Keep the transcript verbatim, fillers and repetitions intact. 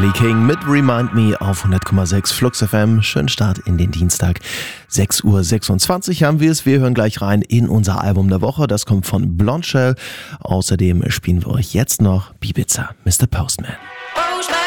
Ellie King mit Remind Me auf hundert Komma sechs Flux F M. Schönen Start in den Dienstag. sechs Uhr sechsundzwanzig haben wir es. Wir hören gleich rein in unser Album der Woche. Das kommt von Blondshell. Außerdem spielen wir euch jetzt noch Ibiza, Mister Postman.